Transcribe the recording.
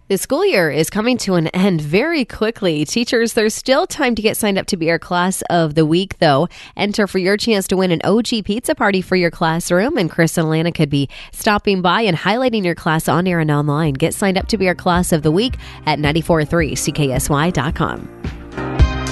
The school year is coming to an end very quickly. Teachers, there's still time to get signed up to be our class of the week, though. Enter for your chance to win an OG pizza party for your classroom, and Chris and Alana could be stopping by and highlighting your class on air and online. Get signed up to be our class of the week at 94.3CKSY.com.